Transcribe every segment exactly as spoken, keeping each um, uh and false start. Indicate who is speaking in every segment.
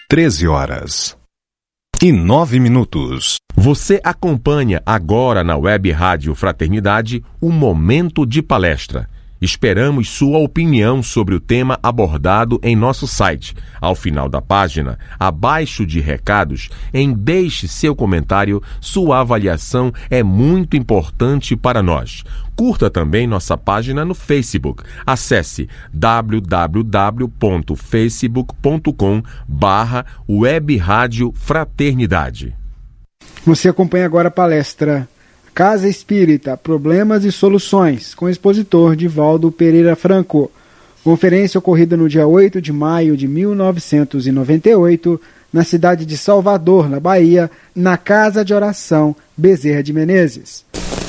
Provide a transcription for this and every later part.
Speaker 1: treze horas e nove minutos.
Speaker 2: Você acompanha agora na Web Rádio Fraternidade o Momento de Palestra. Esperamos sua opinião sobre o tema abordado em nosso site. Ao final da página, abaixo de recados, em deixe seu comentário, sua avaliação é muito importante para nós. Curta também nossa página no Facebook. Acesse w w w ponto facebook ponto com barra Web Rádio Fraternidade.
Speaker 3: Você acompanha agora a palestra Casa Espírita, Problemas e Soluções, com o expositor Divaldo Pereira Franco. Conferência ocorrida no dia oito de maio de mil novecentos e noventa e oito, na cidade de Salvador, na Bahia, na Casa de Oração Bezerra de Menezes.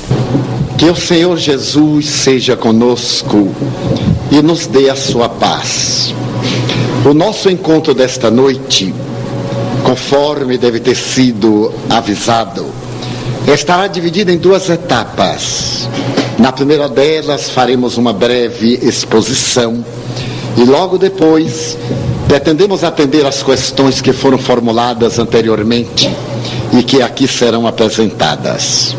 Speaker 4: Que o Senhor Jesus seja conosco e nos dê a sua paz. O nosso encontro desta noite, conforme deve ter sido avisado, estará dividido em duas etapas. Na primeira delas faremos uma breve exposição e logo depois pretendemos atender às questões que foram formuladas anteriormente e que aqui serão apresentadas.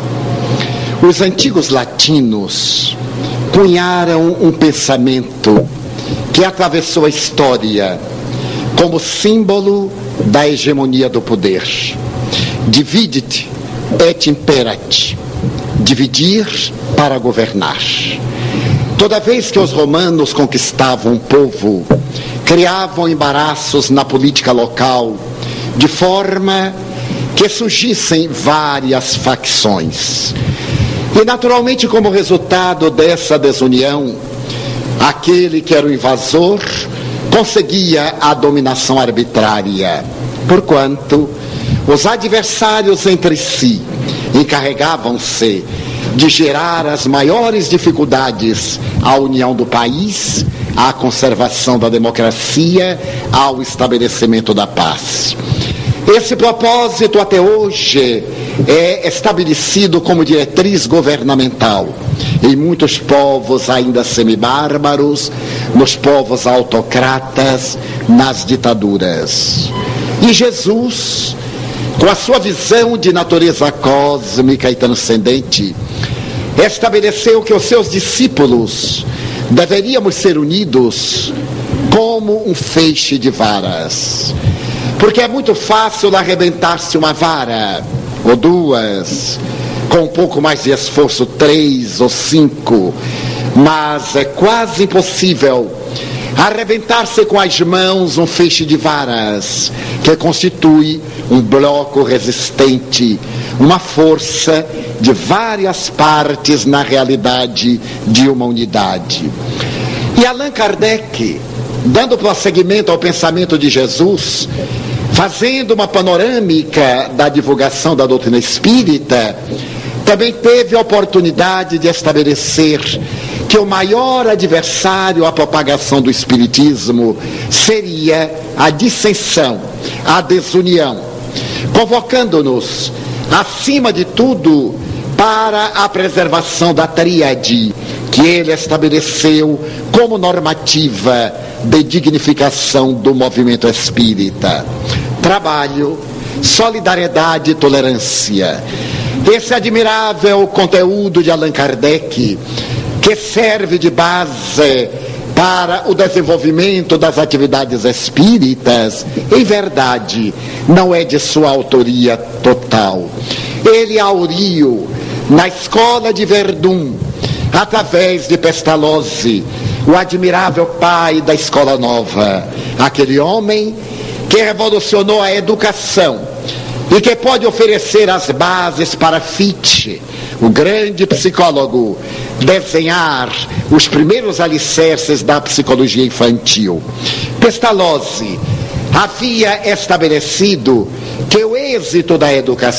Speaker 4: Os antigos latinos cunharam um pensamento que atravessou a história como símbolo da hegemonia do poder. Divide-te et imperat, dividir para governar. Toda vez que os romanos conquistavam um povo, criavam embaraços na política local, de forma que surgissem várias facções. E naturalmente, como resultado dessa desunião, aquele que era o invasor conseguia a dominação arbitrária, porquanto os adversários entre si encarregavam-se de gerar as maiores dificuldades à união do país, à conservação da democracia, ao estabelecimento da paz. Esse propósito até hoje é estabelecido como diretriz governamental em muitos povos ainda semibárbaros, nos povos autocratas, nas ditaduras. E Jesus, com a sua visão de natureza cósmica e transcendente, estabeleceu que os seus discípulos deveríamos ser unidos como um feixe de varas. Porque é muito fácil arrebentar-se uma vara, ou duas, com um pouco mais de esforço, três ou cinco, mas é quase impossível arrebentar-se com as mãos um feixe de varas, que constitui um bloco resistente, uma força de várias partes na realidade de uma unidade. E Allan Kardec, dando prosseguimento ao pensamento de Jesus, fazendo uma panorâmica da divulgação da doutrina espírita, também teve a oportunidade de estabelecer que o maior adversário à propagação do espiritismo seria a dissensão, a desunião, convocando-nos, acima de tudo, para a preservação da tríade que ele estabeleceu como normativa de dignificação do movimento espírita: trabalho, solidariedade e tolerância. Esse admirável conteúdo de Allan Kardec, que serve de base para o desenvolvimento das atividades espíritas, em verdade, não é de sua autoria total. Ele auriu na escola de Verdun, através de Pestalozzi, o admirável pai da Escola Nova, aquele homem que revolucionou a educação e que pode oferecer as bases para Fichte, o grande psicólogo, desenhar os primeiros alicerces da psicologia infantil. Pestalozzi havia estabelecido que o êxito da educação